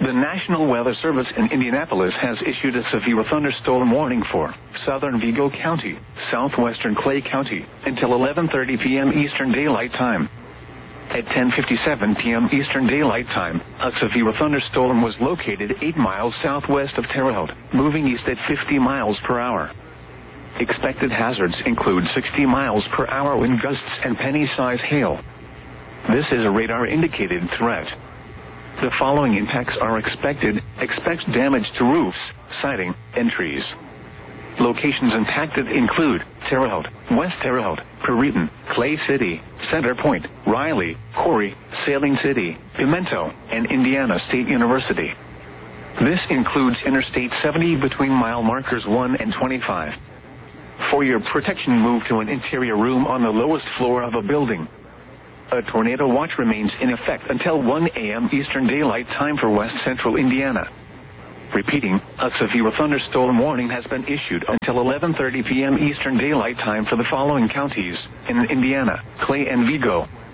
The National Weather Service in Indianapolis has issued a severe thunderstorm warning for southern Vigo County, southwestern Clay County, until 11:30 p.m. Eastern Daylight Time. At 10:57 p.m. Eastern Daylight Time, a severe thunderstorm was located 8 miles southwest of Terre Haute, moving east at 50 miles per hour. Expected hazards include 60 miles per hour wind gusts and penny-size hail. This is a radar-indicated threat. The following impacts are expected. Expect damage to roofs, siding, and trees. Locations impacted include Terre Haute, West Terre Haute, Periton, Clay City, Center Point, Riley, Corry, Sailing City, Pimento, and Indiana State University. This includes Interstate 70 between mile markers 1 and 25. For your protection, move to an interior room on the lowest floor of a building. A tornado watch remains in effect until 1 a.m. Eastern Daylight Time for West Central Indiana. Repeating, a severe thunderstorm warning has been issued until 11:30 p.m. Eastern Daylight Time for the following counties in Indiana: Clay and Vigo.